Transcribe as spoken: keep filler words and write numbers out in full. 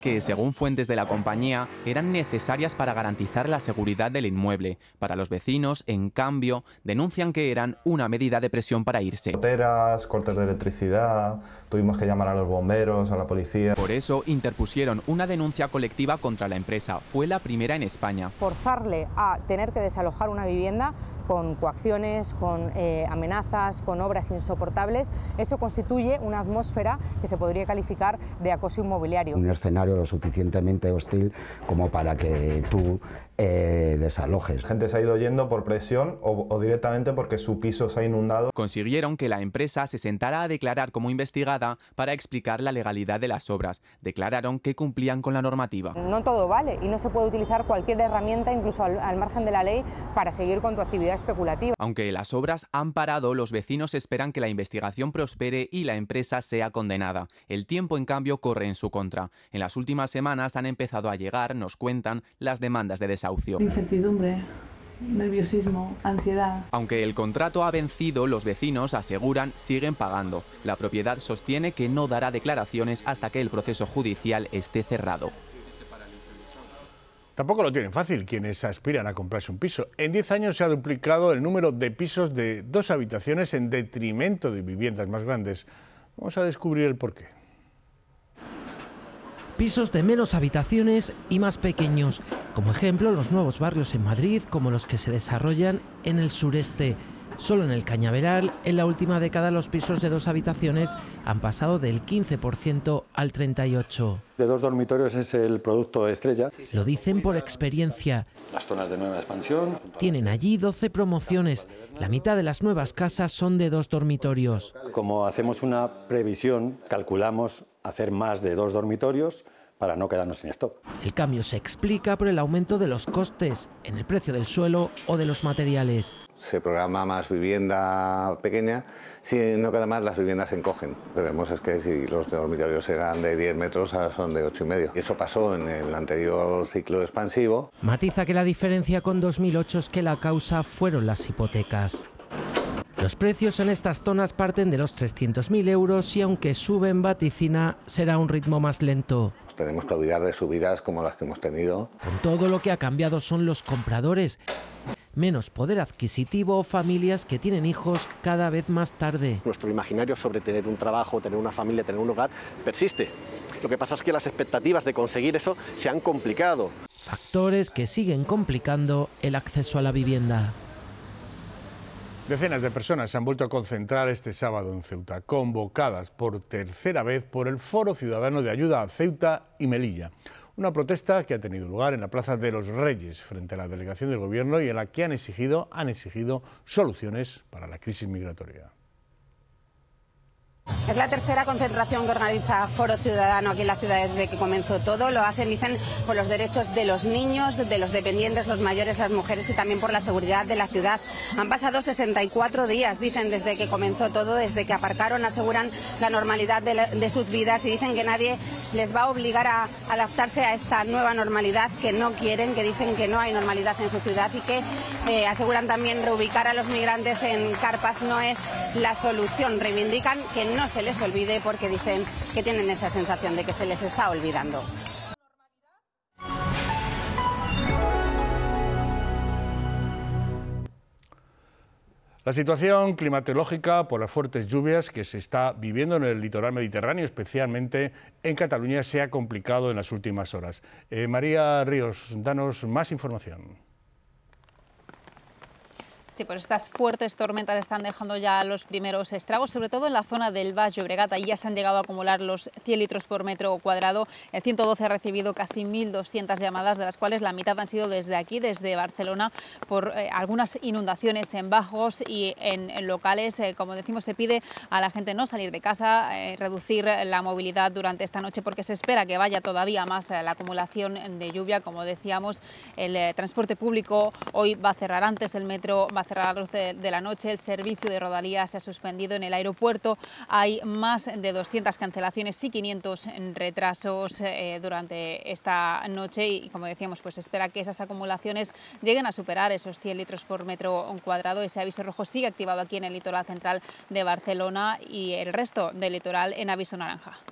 que, según fuentes de la compañía, eran necesarias para garantizar la seguridad del inmueble. Para los vecinos, en cambio, denuncian que eran una medida de presión para irse. Goteras, cortes de electricidad, tuvimos que llamar a los bomberos, a la policía. Por eso interpusieron una denuncia colectiva contra la empresa. Fue la primera en España. Forzarle a tener que desalojar una vivienda con coacciones, con eh, amenazas, con obras insoportables, eso constituye una atmósfera que se podría calificar de acoso inmobiliario. Un escenario lo suficientemente hostil como para que tú eh, desalojes. La gente se ha ido yendo por presión o, o directamente porque su piso se ha inundado. Consiguieron que la empresa se sentara a declarar como investigada para explicar la legalidad de las obras. Declararon que cumplían con la normativa. No todo vale y no se puede utilizar cualquier herramienta, incluso al, al margen de la ley, para seguir con tu actividad especulativa. Aunque las obras han parado, los vecinos esperan que la investigación prospere y la empresa sea condenada. El tiempo, en cambio, corre en su contra. En las últimas semanas han empezado a llegar, nos cuentan, las demandas de desahucio. Incertidumbre, nerviosismo, ansiedad. Aunque el contrato ha vencido, los vecinos aseguran siguen pagando. La propiedad sostiene que no dará declaraciones hasta que el proceso judicial esté cerrado. Tampoco lo tienen fácil quienes aspiran a comprarse un piso. En diez años se ha duplicado el número de pisos de dos habitaciones en detrimento de viviendas más grandes. Vamos a descubrir el porqué. Pisos de menos habitaciones y más pequeños, como ejemplo los nuevos barrios en Madrid, como los que se desarrollan en el sureste. Solo en el Cañaveral, en la última década, los pisos de dos habitaciones han pasado del quince por ciento al treinta y ocho por ciento. De dos dormitorios es el producto estrella. Lo dicen por experiencia. Las zonas de nueva expansión. Tienen allí doce promociones. La mitad de las nuevas casas son de dos dormitorios. Como hacemos una previsión, calculamos hacer más de dos dormitorios para no quedarnos sin stock. El cambio se explica por el aumento de los costes en el precio del suelo o de los materiales. Se programa más vivienda pequeña, sino que además las viviendas se encogen. Lo que vemos es que si los dormitorios eran de diez metros, ahora son de ocho y medio. Eso pasó en el anterior ciclo expansivo. Matiza que la diferencia con dos mil ocho es que la causa fueron las hipotecas. Los precios en estas zonas parten de los trescientos mil euros y aunque suben, vaticina, será un ritmo más lento. Nos tenemos que olvidar de subidas como las que hemos tenido. Con todo, lo que ha cambiado son los compradores. Menos poder adquisitivo, familias que tienen hijos cada vez más tarde. Nuestro imaginario sobre tener un trabajo, tener una familia, tener un hogar, persiste. Lo que pasa es que las expectativas de conseguir eso se han complicado. Factores que siguen complicando el acceso a la vivienda. Decenas de personas se han vuelto a concentrar este sábado en Ceuta, convocadas por tercera vez por el Foro Ciudadano de Ayuda a Ceuta y Melilla. Una protesta que ha tenido lugar en la Plaza de los Reyes, frente a la delegación del Gobierno, y en la que han exigido, han exigido soluciones para la crisis migratoria. Es la tercera concentración que organiza Foro Ciudadano aquí en la ciudad desde que comenzó todo. Lo hacen, dicen, por los derechos de los niños, de los dependientes, los mayores, las mujeres y también por la seguridad de la ciudad. Han pasado sesenta y cuatro días, dicen, desde que comenzó todo, desde que aparcaron, aseguran la normalidad de, la, de sus vidas y dicen que nadie les va a obligar a adaptarse a esta nueva normalidad que no quieren, que dicen que no hay normalidad en su ciudad y que eh, aseguran también reubicar a los migrantes en carpas no es la solución. Reivindican que no se les olvide porque dicen que tienen esa sensación de que se les está olvidando. La situación climatológica por las fuertes lluvias que se está viviendo en el litoral mediterráneo, especialmente en Cataluña, se ha complicado en las últimas horas. Eh, María Ríos, danos más información. Sí, pues estas fuertes tormentas están dejando ya los primeros estragos, sobre todo en la zona del Baix Llobregat. Ahí ya se han llegado a acumular los cien litros por metro cuadrado. El ciento doce ha recibido casi mil doscientas llamadas, de las cuales la mitad han sido desde aquí, desde Barcelona, por eh, algunas inundaciones en bajos y en, en locales. Eh, como decimos, se pide a la gente no salir de casa, eh, reducir la movilidad durante esta noche, porque se espera que vaya todavía más eh, la acumulación de lluvia. Como decíamos, el eh, transporte público hoy va a cerrar antes, el metro va a cerrar a las doce de la noche, el servicio de Rodalías se ha suspendido. En el aeropuerto hay más de doscientas cancelaciones y quinientos retrasos eh, durante esta noche y, como decíamos, pues espera que esas acumulaciones lleguen a superar esos cien litros por metro cuadrado. Ese aviso rojo sigue activado aquí en el litoral central de Barcelona y el resto del litoral en aviso naranja.